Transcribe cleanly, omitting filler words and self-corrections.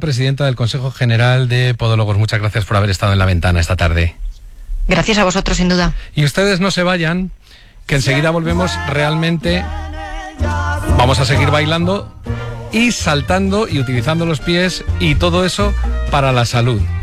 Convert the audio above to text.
presidenta del Consejo General de Podólogos. Muchas gracias por haber estado en La Ventana esta tarde. Gracias a vosotros, sin duda. Y ustedes no se vayan, que enseguida volvemos. Realmente vamos a seguir bailando y saltando y utilizando los pies y todo eso para la salud.